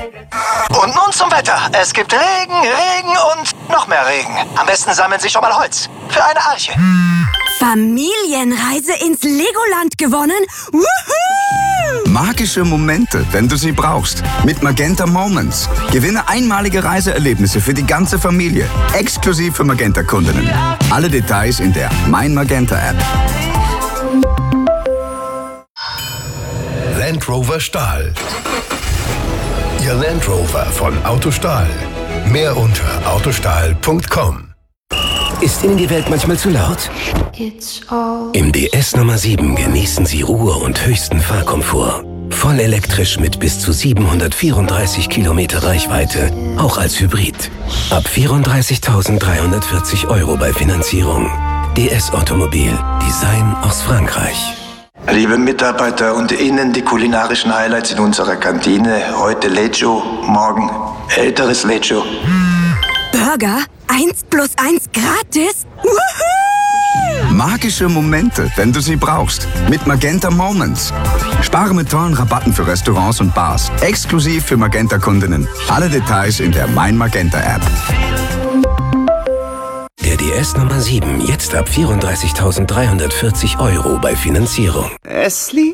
Und nun zum Wetter. Es gibt Regen, Regen und noch mehr Regen. Am besten sammeln Sie schon mal Holz. Für eine Arche. Familienreise ins Legoland gewonnen? Woohoo! Magische Momente, wenn du sie brauchst. Mit Magenta Moments. Gewinne einmalige Reiseerlebnisse für die ganze Familie. Exklusiv für Magenta-Kundinnen. Alle Details in der Mein Magenta-App. Land Rover Stahl. Ihr Land Rover von Autostahl. Mehr unter autostahl.com. Ist Ihnen die Welt manchmal zu laut? Im DS Nummer 7 genießen Sie Ruhe und höchsten Fahrkomfort. Voll elektrisch mit bis zu 734 Kilometer Reichweite, auch als Hybrid. Ab 34.340 € bei Finanzierung. DS Automobil. Design aus Frankreich. Liebe Mitarbeiter, und Ihnen die kulinarischen Highlights in unserer Kantine. Heute Lecho, morgen älteres Lecho. Burger? 1 + 1 gratis? Woohoo! Magische Momente, wenn du sie brauchst. Mit Magenta Moments. Spare mit tollen Rabatten für Restaurants und Bars. Exklusiv für Magenta-Kundinnen. Alle Details in der Mein Magenta-App. Der DS Nummer 7 jetzt ab 34.340 € bei Finanzierung. Esli?